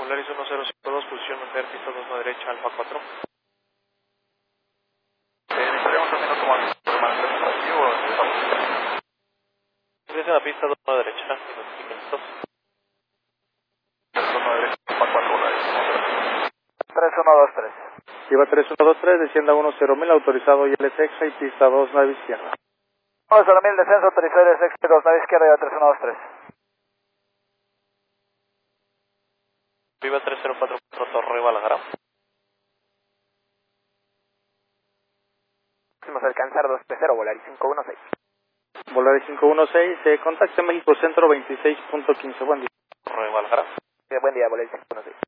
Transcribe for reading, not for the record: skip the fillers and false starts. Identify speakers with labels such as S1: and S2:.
S1: Volaris 1052, posición Monter, pista 2 a derecha, Alfa 4.
S2: Estaríamos un minuto más, o
S1: Ingresa a la pista 2 a derecha, minutos.
S2: 2 a derecha, Alfa 4, Volaris
S3: 3123.
S4: Lleva 3123, descienda 10.000, autorizado ILSEXA y pista 2, nave izquierda.
S3: 10.000, descenso, autorizado ILSEXA, 2, nave izquierda, lleva 3123.
S1: Viva 3044, Torre Balaguerra.
S3: Próximos a alcanzar 230, Volaris 516.
S4: Volaris 516, contacte México Centro 26.15, buen día.
S1: Torre Balaguerra.
S3: Buen día, Volaris 516.